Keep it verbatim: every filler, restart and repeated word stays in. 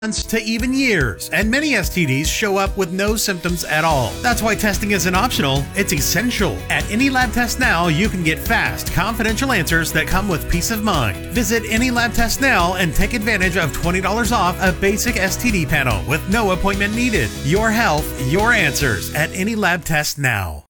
months to even years, and many S T Ds show up with no symptoms at all. That's why testing isn't optional, it's essential. At Any Lab Test Now, you can get fast, confidential answers that come with peace of mind. Visit Any Lab Test Now and take advantage of twenty dollars off a basic S T D panel with no appointment needed. Your health, your answers at Any Lab Test Now.